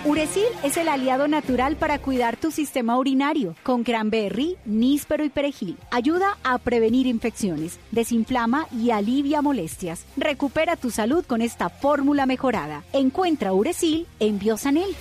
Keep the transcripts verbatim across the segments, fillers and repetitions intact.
Uresil es el aliado natural para cuidar tu sistema urinario. Con cranberry, níspero y perejil. Ayuda a prevenir infecciones, desinflama y alivia molestias. Recupera tu salud con esta fórmula mejorada. Encuentra Uresil en Biosanel.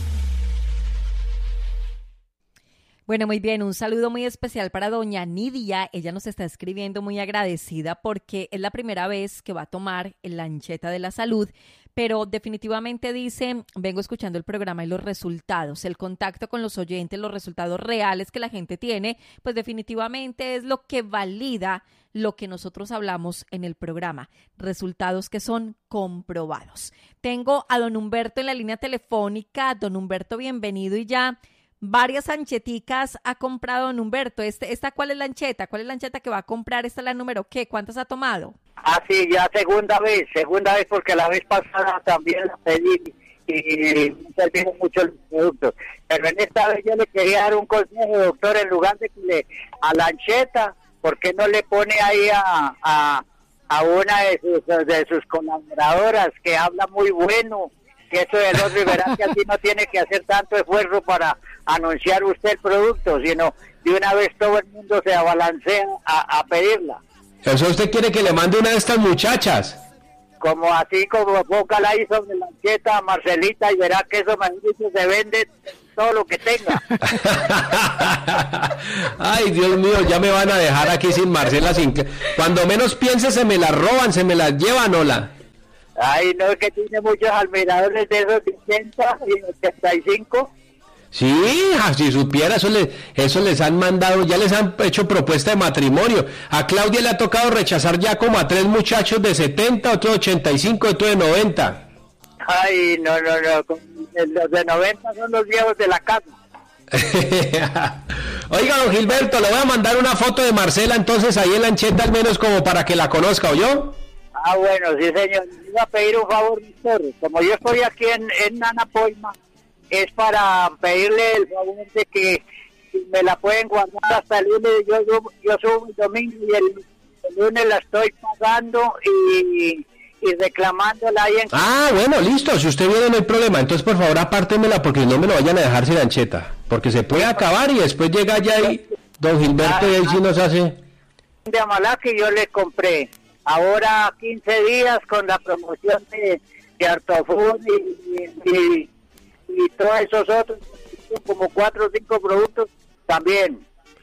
Bueno, muy bien, un saludo muy especial para doña Nidia. Ella nos está escribiendo muy agradecida porque es la primera vez que va a tomar el Lancheta de la Salud, pero definitivamente dice, vengo escuchando el programa y los resultados, el contacto con los oyentes, los resultados reales que la gente tiene, pues definitivamente es lo que valida lo que nosotros hablamos en el programa, resultados que son comprobados. Tengo a don Humberto en la línea telefónica. Don Humberto, bienvenido, y ya varias lancheticas ha comprado don Humberto. Este, ¿Esta cuál es la lancheta? ¿Cuál es la lancheta que va a comprar? ¿Esta es la número qué? ¿Cuántas ha tomado? Ah, sí, ya segunda vez, segunda vez porque la vez pasada también la pedí y me servimos mucho los productos. Pero en esta vez yo le quería dar un consejo, doctor, en lugar de que le a lancheta, ¿por qué no le pone ahí a, a, a una de sus, de sus colaboradoras que habla muy bueno? Que eso del otro, y verá que así no tiene que hacer tanto esfuerzo para anunciar usted el producto, sino de una vez todo el mundo se abalancea a, a pedirla. ¿Eso usted quiere que le mande una de estas muchachas? Como así, como póngala ahí sobre la lancheta a Marcelita y verá que eso magnífico se vende todo lo que tenga. Ay, Dios mío, ya me van a dejar aquí sin Marcela, sin que... Cuando menos piense se me las roban, se me las llevan, hola. Ay, no, es que tiene muchos admiradores de esos ochenta y ochenta y cinco. Sí, si supiera, eso, le, eso les han mandado, ya les han hecho propuesta de matrimonio. A Claudia le ha tocado rechazar ya como a tres muchachos de setenta, otro de ochenta y cinco, otro de noventa. Ay, no, no, no, los de noventa son los viejos de la casa. Oiga, don Gilberto, le voy a mandar una foto de Marcela entonces ahí en Lancheta, al menos como para que la conozca, ¿oyó? Ah, bueno, sí, señor. Le iba a pedir un favor, doctor. Como yo estoy aquí en, en Anapoima, es para pedirle el favor de que si me la pueden guardar hasta el lunes. Yo, yo, yo subo el domingo y el, el lunes la estoy pagando y, y reclamándola ahí en... Ah, bueno, listo. Si usted viene no hay problema. Entonces, por favor, apártemela porque no me lo vayan a dejar sin lancheta. Porque se puede acabar y después llega ya ahí don Gilberto ah, y ahí sí nos hace... De Amalac que yo le compré. Ahora quince días con la promoción de, de Artofood y, y, y todos esos otros, como cuatro o cinco productos también.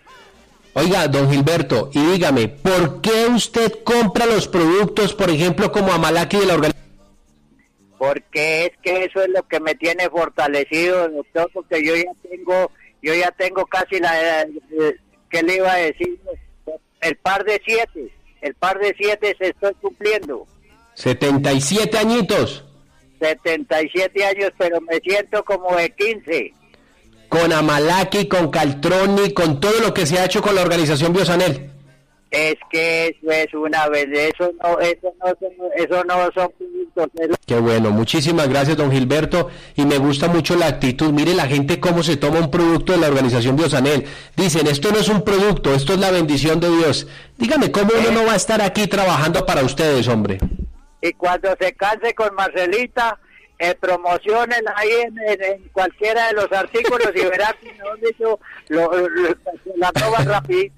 Oiga, don Gilberto, y dígame, ¿por qué usted compra los productos, por ejemplo, como Amalaki de la organización? Porque es que eso es lo que me tiene fortalecido, doctor, porque yo ya tengo, yo ya tengo casi la, eh, ¿qué le iba a decir? El par de siete. El par de siete se estoy cumpliendo. setenta y siete añitos. setenta y siete años, pero me siento como de quince. Con Amalaki, con Caltroni, con todo lo que se ha hecho con la organización Biosanel. Es que eso es una vez, eso no, eso no, eso no son productos. Qué bueno, muchísimas gracias, don Gilberto, y me gusta mucho la actitud. Mire la gente cómo se toma un producto de la organización Biosanel. Dicen, esto no es un producto, esto es la bendición de Dios. Dígame, ¿cómo uno no va a estar aquí trabajando para ustedes, hombre? Y cuando se canse con Marcelita, eh, promocionen ahí en, en, en cualquiera de los artículos y verán que no dicho lo, lo, lo, la roban rapidito.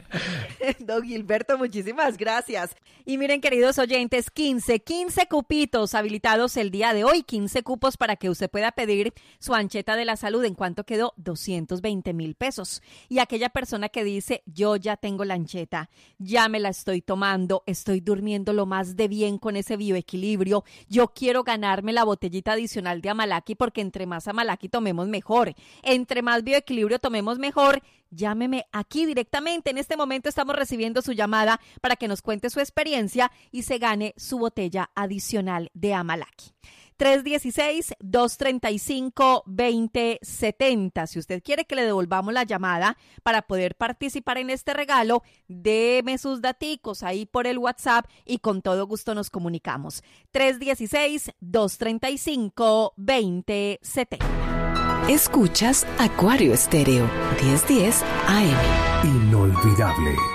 Don Gilberto, muchísimas gracias. Y miren, queridos oyentes, quince, quince cupitos habilitados el día de hoy, quince cupos para que usted pueda pedir su ancheta de la salud. ¿En cuánto quedó? doscientos veinte mil pesos. Y aquella persona que dice, yo ya tengo la ancheta, ya me la estoy tomando, estoy durmiendo lo más de bien con ese bioequilibrio, yo quiero ganarme la botellita adicional de Amalaki porque entre más Amalaki tomemos mejor, entre más bioequilibrio tomemos mejor. Llámeme aquí directamente. En este momento estamos recibiendo su llamada para que nos cuente su experiencia y se gane su botella adicional de Amalaki. tres uno seis, dos tres cinco, dos cero siete cero. Si usted quiere que le devolvamos la llamada para poder participar en este regalo, déme sus daticos ahí por el WhatsApp y con todo gusto nos comunicamos. tres uno seis, dos tres cinco, dos cero siete cero. Escuchas Acuario Estéreo, diez diez A M. Inolvidable.